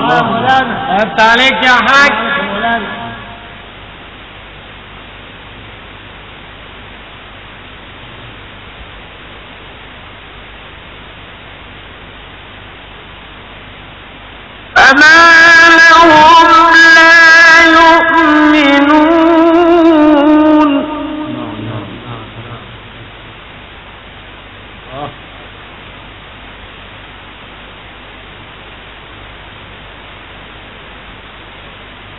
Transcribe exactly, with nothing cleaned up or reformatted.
وقفت عليك يا حاج. فما لهم لا يؤمنون